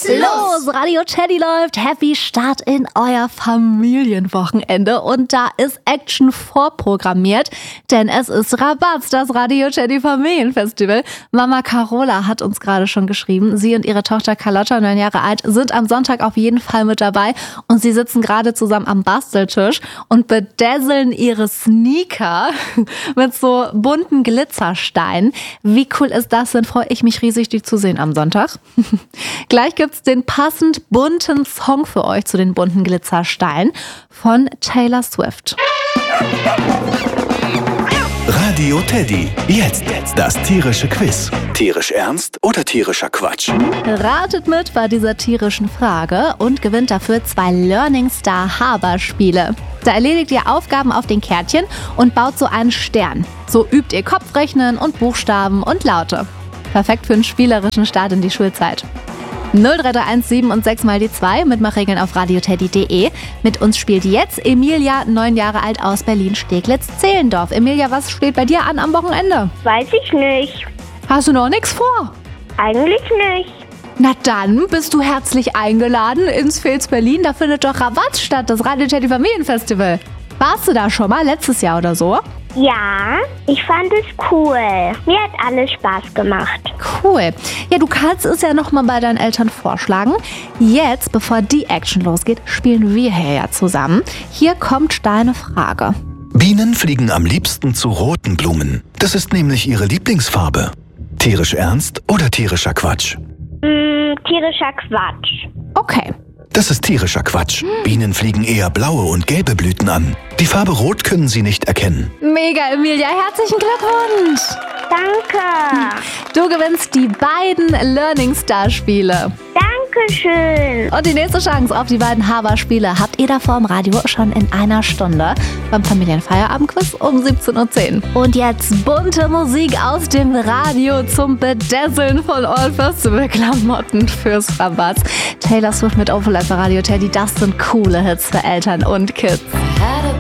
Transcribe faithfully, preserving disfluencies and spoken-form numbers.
Was los? Radio Teddy läuft. Happy Start in euer Familienwochenende. Und da ist Action vorprogrammiert, denn es ist Rabatz, das Radio Teddy Familienfestival. Mama Carola hat uns gerade schon geschrieben, sie und ihre Tochter Carlotta, neun Jahre alt, sind am Sonntag auf jeden Fall mit dabei. Und sie sitzen gerade zusammen am Basteltisch und bedazzlen ihre Sneaker mit so bunten Glitzersteinen. Wie cool ist das denn? Freue ich mich riesig, die zu sehen am Sonntag. Gleich gibt's den passend bunten Song für euch zu den bunten Glitzersteinen von Taylor Swift. Radio Teddy. Jetzt das tierische Quiz. Tierisch ernst oder tierischer Quatsch? Ratet mit bei dieser tierischen Frage und gewinnt dafür zwei Learning Star Haber-Spiele. Da erledigt ihr Aufgaben auf den Kärtchen und baut so einen Stern. So übt ihr Kopfrechnen und Buchstaben und Laute. Perfekt für einen spielerischen Start in die Schulzeit. null drei drei eins sieben und sechs mal die zwei, Mitmachregeln auf radioteddy punkt de. Mit uns spielt jetzt Emilia, neun Jahre alt, aus Berlin-Steglitz-Zehlendorf. Emilia, was steht bei dir an am Wochenende? Weiß ich nicht. Hast du noch nichts vor? Eigentlich nicht. Na dann bist du herzlich eingeladen ins Fils Berlin. Da findet doch Rabatz statt, das Radio Teddy Familienfestival. Warst du da schon mal, letztes Jahr oder so? Ja, ich fand es cool. Mir hat alles Spaß gemacht. Cool. Ja, du kannst es ja nochmal bei deinen Eltern vorschlagen. Jetzt, bevor die Action losgeht, spielen wir hier ja zusammen. Hier kommt deine Frage. Bienen fliegen am liebsten zu roten Blumen. Das ist nämlich ihre Lieblingsfarbe. Tierisch ernst oder tierischer Quatsch? Mm, tierischer Quatsch. Okay. Das ist tierischer Quatsch. Bienen fliegen eher blaue und gelbe Blüten an. Die Farbe Rot können sie nicht erkennen. Mega, Emilia. Herzlichen Glückwunsch. Danke. Du gewinnst die beiden Learning Star Spiele. Dankeschön. Und die nächste Chance auf die beiden Haber-Spiele habt ihr da vor im Radio schon in einer Stunde beim Familienfeierabendquiz um siebzehn Uhr zehn. Und jetzt bunte Musik aus dem Radio zum Bedazzlen von euren Festival-Klamotten fürs Rabatz. Taylor Swift mit Overlap bei Radio Teddy, das sind coole Hits für Eltern und Kids.